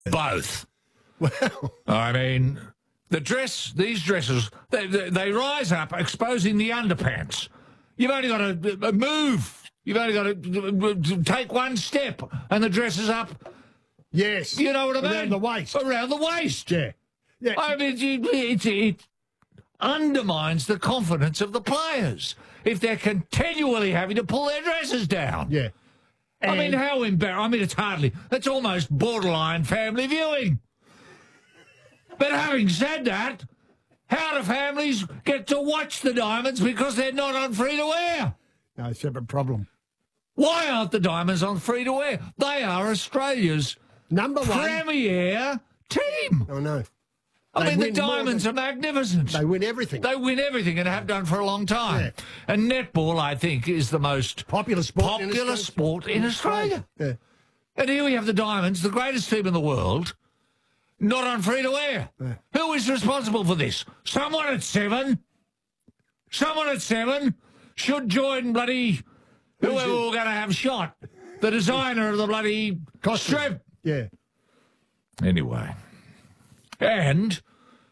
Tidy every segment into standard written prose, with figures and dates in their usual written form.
Both. Well, I mean, these dresses, they rise up, exposing the underpants. You've only got to move. You've only got to take one step, and the dress is up. yes. You know what I mean? Around the waist. Around the waist. Yeah. Yeah. I mean, it undermines the confidence of the players if they're continually having to pull their dresses down. Yeah. I mean, how embarrassing. I mean, it's almost borderline family viewing. But having said that, how do families get to watch the Diamonds because they're not on free-to-air? No, separate problem. Why aren't the Diamonds on free-to-air? They are Australia's Number one. premier team. Oh, no. I They mean, the win more Diamonds than- are magnificent. They win everything. They win everything and have done for a long time. Yeah. And netball, I think, is the most Popular sport in Australia. Yeah. And here we have the Diamonds, the greatest team in the world, not on free-to-air. Yeah. Who is responsible for this? Someone at Seven. Someone at Seven should join bloody whoever we're going to have shot. The designer of the bloody strip. Yeah. Anyway. And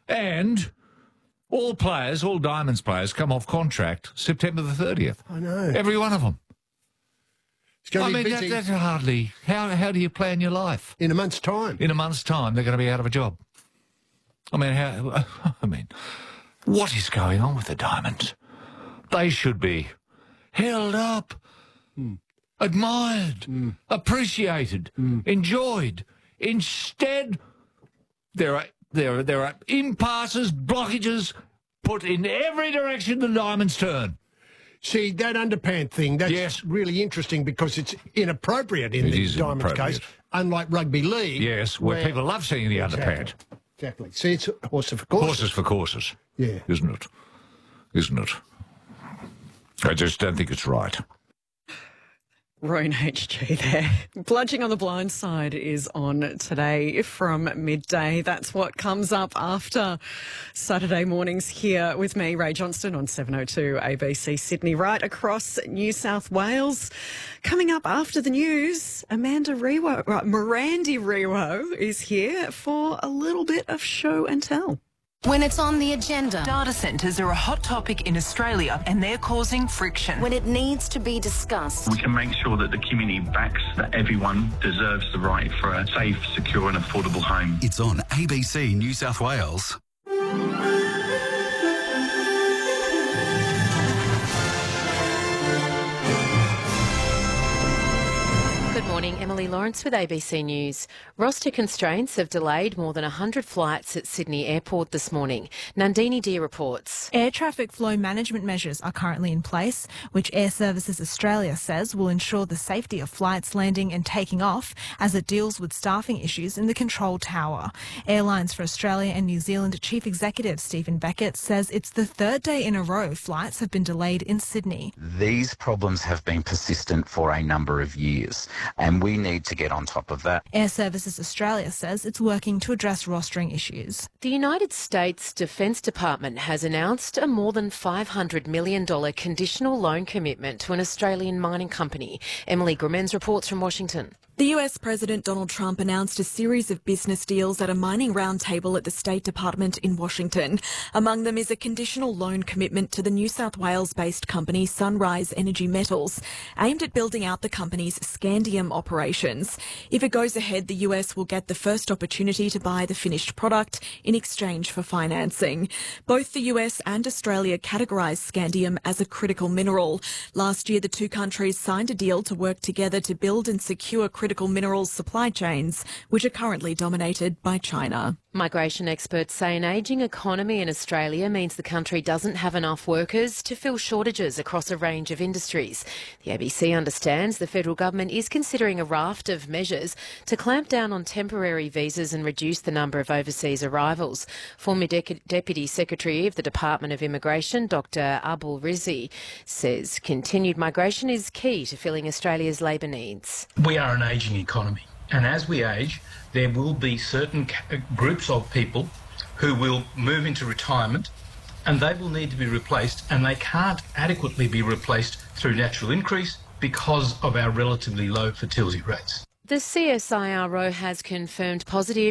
all players, all Diamonds players, come off contract September the 30th. I know. Every one of them. It's going I to be mean, busy. that's hardly... How do you plan your life? In a month's time. In a month's time, they're going to be out of a job. I mean, what is going on with the Diamonds? They should be held up, admired, appreciated, enjoyed. Instead, there are impasses, blockages put in every direction the Diamonds turn. See, that underpant thing, that's really interesting because it's inappropriate in the Diamonds case, unlike rugby league. Yes, where people love seeing the underpant. Exactly. See, it's horses for courses. Horses for courses. Yeah. Isn't it? Isn't it? I just don't think it's right. Rowan HG there. Bludging on the Blind Side is on today from midday. That's what comes up after Saturday mornings here with me, Ray Johnston, on 702 ABC Sydney, right across New South Wales. Coming up after the news, Miranda Rewo is here for a little bit of show and tell. When it's on the agenda. Data centres are a hot topic in Australia and they're causing friction. When it needs to be discussed. We can make sure that the community backs that everyone deserves the right for a safe, secure and affordable home. It's on ABC New South Wales. Good morning, Emily Lawrence with ABC News. Roster constraints have delayed more than 100 flights at Sydney Airport this morning. Nandini Deer reports. Air traffic flow management measures are currently in place, which Air Services Australia says will ensure the safety of flights landing and taking off as it deals with staffing issues in the control tower. Airlines for Australia and New Zealand Chief Executive Stephen Beckett says it's the third day in a row flights have been delayed in Sydney. These problems have been persistent for a number of years, and we need to get on top of that. Air Services Australia says it's working to address rostering issues. The United States Defence Department has announced a more than $500 million conditional loan commitment to an Australian mining company. Emily Grimmens reports from Washington. The US President Donald Trump announced a series of business deals at a mining roundtable at the State Department in Washington. Among them is a conditional loan commitment to the New South Wales-based company Sunrise Energy Metals, aimed at building out the company's scandium operations. If it goes ahead, the US will get the first opportunity to buy the finished product in exchange for financing. Both the US and Australia categorise scandium as a critical mineral. Last year, the two countries signed a deal to work together to build and secure critical minerals supply chains, which are currently dominated by China. Migration experts say an ageing economy in Australia means the country doesn't have enough workers to fill shortages across a range of industries. The ABC understands the federal government is considering a raft of measures to clamp down on temporary visas and reduce the number of overseas arrivals. Former Deputy Secretary of the Department of Immigration, Dr Abul Rizzi, says continued migration is key to filling Australia's labour needs. We are an ageing economy, and as we age, there will be certain groups of people who will move into retirement and they will need to be replaced, and they can't adequately be replaced through natural increase because of our relatively low fertility rates. The CSIRO has confirmed positive